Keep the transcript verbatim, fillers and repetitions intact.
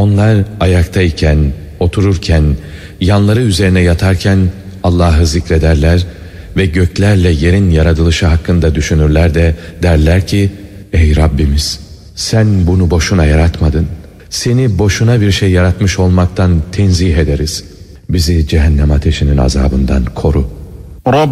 Onlar ayaktayken, otururken, yanları üzerine yatarken Allah'ı zikrederler ve göklerle yerin yaratılışı hakkında düşünürler de derler ki, ey Rabbimiz, sen bunu boşuna yaratmadın. Seni boşuna bir şey yaratmış olmaktan tenzih ederiz. Bizi cehennem ateşinin azabından koru.